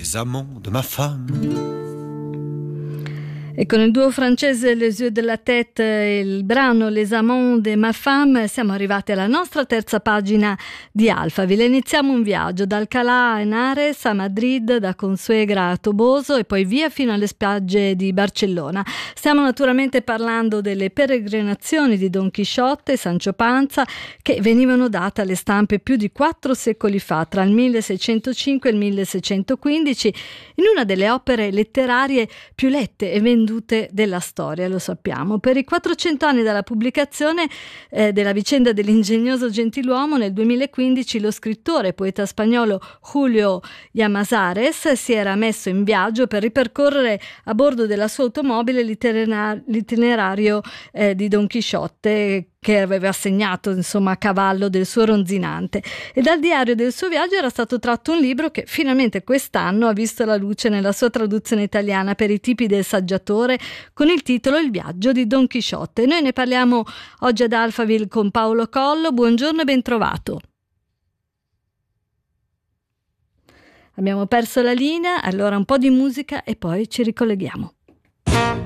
les amants de ma femme. E con il duo francese Les Yeux de la Tête e il brano Les Amants de ma femme siamo arrivati alla nostra terza pagina di Alphaville. Iniziamo un viaggio da Alcalá Henares a Madrid, da Consuegra a Toboso e poi via fino alle spiagge di Barcellona. Stiamo naturalmente parlando delle peregrinazioni di Don Chisciotte e Sancho Panza, che venivano date alle stampe più di 4 secoli fa, tra il 1605 e il 1615, in una delle opere letterarie più lette e vendute della storia, lo sappiamo. Per i 400 anni dalla pubblicazione della vicenda dell'ingegnoso gentiluomo, nel 2015 lo scrittore e poeta spagnolo Julio Llamazares si era messo in viaggio per ripercorrere a bordo della sua automobile l'itinerario di Don Chisciotte, che aveva segnato insomma a cavallo del suo ronzinante, e dal diario del suo viaggio era stato tratto un libro che finalmente quest'anno ha visto la luce nella sua traduzione italiana per i tipi del saggiatore, con il titolo Il viaggio di Don Chisciotte. Noi ne parliamo oggi ad Alphaville con Paolo Collo. Buongiorno e ben trovato. Abbiamo perso la linea, allora un po' di musica e poi ci ricolleghiamo.